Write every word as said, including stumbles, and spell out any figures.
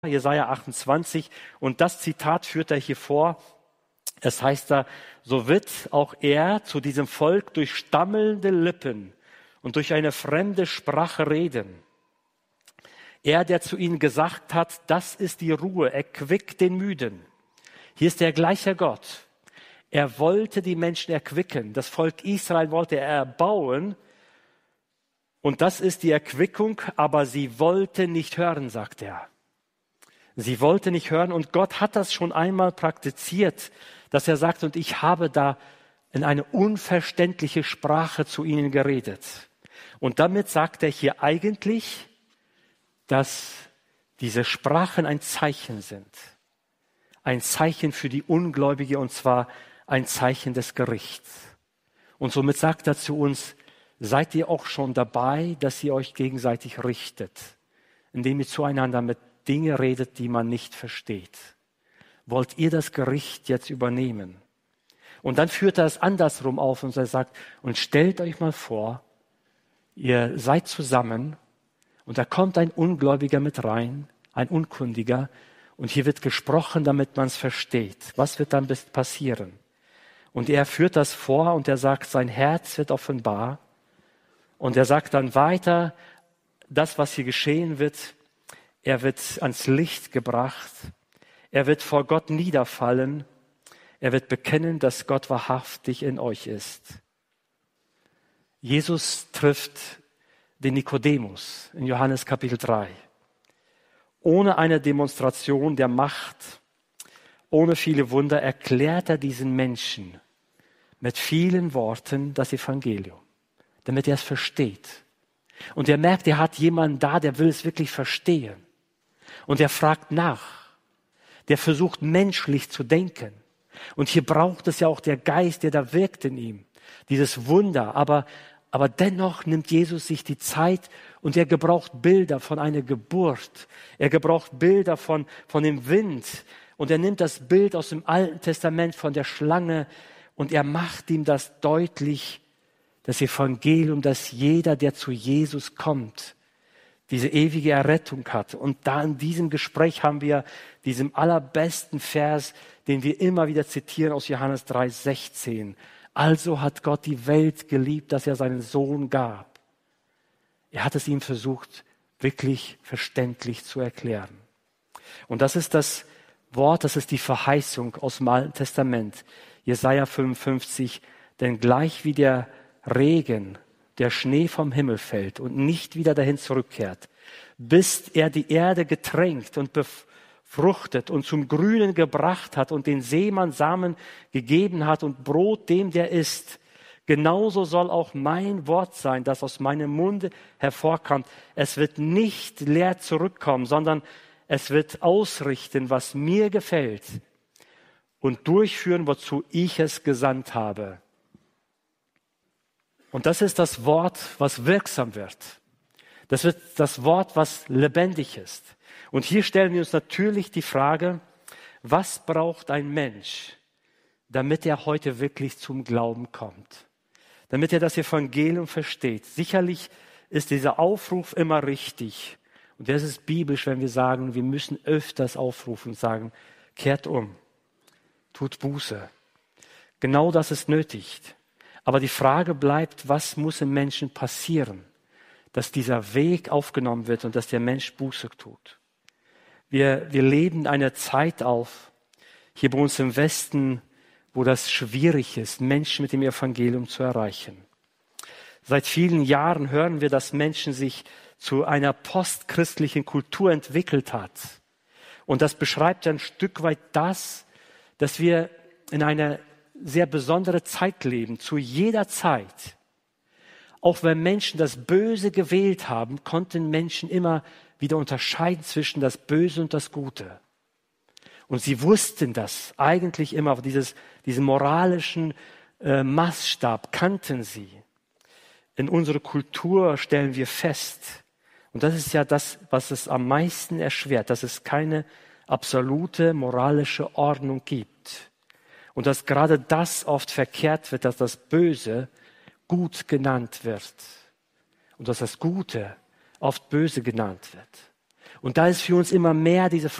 Jesaja achtundzwanzig, und das Zitat führt er hier vor. Es heißt da, so wird auch er zu diesem Volk durch stammelnde Lippen und durch eine fremde Sprache reden. Er, der zu ihnen gesagt hat, das ist die Ruhe, erquickt den Müden. Hier ist der gleiche Gott. Er wollte die Menschen erquicken. Das Volk Israel wollte er erbauen. Und das ist die Erquickung, aber sie wollte nicht hören, sagt er. Sie wollte nicht hören, und Gott hat das schon einmal praktiziert, dass er sagt, und ich habe da in eine unverständliche Sprache zu ihnen geredet. Und damit sagt er hier eigentlich, dass diese Sprachen ein Zeichen sind. Ein Zeichen für die Ungläubige, und zwar ein Zeichen des Gerichts. Und somit sagt er zu uns, seid ihr auch schon dabei, dass ihr euch gegenseitig richtet, indem ihr zueinander mit Dinge redet, die man nicht versteht. Wollt ihr das Gericht jetzt übernehmen? Und dann führt er es andersrum auf und er sagt, und stellt euch mal vor, ihr seid zusammen und da kommt ein Ungläubiger mit rein, ein Unkundiger, und hier wird gesprochen, damit man es versteht. Was wird dann passieren? Und er führt das vor und er sagt, sein Herz wird offenbar. Und er sagt dann weiter, das, was hier geschehen wird, er wird ans Licht gebracht. Er wird vor Gott niederfallen. Er wird bekennen, dass Gott wahrhaftig in euch ist. Jesus trifft den Nikodemus in Johannes Kapitel drei. Ohne eine Demonstration der Macht, ohne viele Wunder, erklärt er diesen Menschen mit vielen Worten das Evangelium, damit er es versteht. Und er merkt, er hat jemanden da, der will es wirklich verstehen. Und er fragt nach. Der versucht menschlich zu denken. Und hier braucht es ja auch der Geist, der da wirkt in ihm. Dieses Wunder. Aber, aber dennoch nimmt Jesus sich die Zeit und er gebraucht Bilder von einer Geburt. Er gebraucht Bilder von, von dem Wind. Und er nimmt das Bild aus dem Alten Testament von der Schlange und er macht ihm das deutlich, das Evangelium, dass jeder, der zu Jesus kommt, diese ewige Errettung hat. Und da in diesem Gespräch haben wir diesen allerbesten Vers, den wir immer wieder zitieren aus Johannes drei sechzehn. Also hat Gott die Welt geliebt, dass er seinen Sohn gab. Er hat es ihm versucht, wirklich verständlich zu erklären. Und das ist das Wort, das ist die Verheißung aus dem Alten Testament. Jesaja fünfundfünfzig, denn gleich wie der Regen, der Schnee vom Himmel fällt und nicht wieder dahin zurückkehrt, bis er die Erde getränkt und befruchtet und zum Grünen gebracht hat und den Seemann Samen gegeben hat und Brot dem, der isst. Genauso soll auch mein Wort sein, das aus meinem Munde hervorkommt. Es wird nicht leer zurückkommen, sondern es wird ausrichten, was mir gefällt und durchführen, wozu ich es gesandt habe. Und das ist das Wort, was wirksam wird. Das wird das Wort, was lebendig ist. Und hier stellen wir uns natürlich die Frage, was braucht ein Mensch, damit er heute wirklich zum Glauben kommt? Damit er das Evangelium versteht. Sicherlich ist dieser Aufruf immer richtig. Und das ist biblisch, wenn wir sagen, wir müssen öfters aufrufen und sagen, kehrt um, tut Buße. Genau das ist nötig. Aber die Frage bleibt, was muss im Menschen passieren, dass dieser Weg aufgenommen wird und dass der Mensch Buße tut. Wir, wir leben eine Zeit auf, hier bei uns im Westen, wo das schwierig ist, Menschen mit dem Evangelium zu erreichen. Seit vielen Jahren hören wir, dass Menschen sich zu einer postchristlichen Kultur entwickelt hat. Und das beschreibt ein Stück weit das, dass wir in einer sehr besondere Zeit leben, zu jeder Zeit. Auch wenn Menschen das Böse gewählt haben, konnten Menschen immer wieder unterscheiden zwischen das Böse und das Gute. Und sie wussten das eigentlich immer, dieses, diesen moralischen äh, Maßstab kannten sie. In unserer Kultur stellen wir fest, und das ist ja das, was es am meisten erschwert, dass es keine absolute moralische Ordnung gibt. Und dass gerade das oft verkehrt wird, dass das Böse gut genannt wird. Und dass das Gute oft böse genannt wird. Und da ist für uns immer mehr diese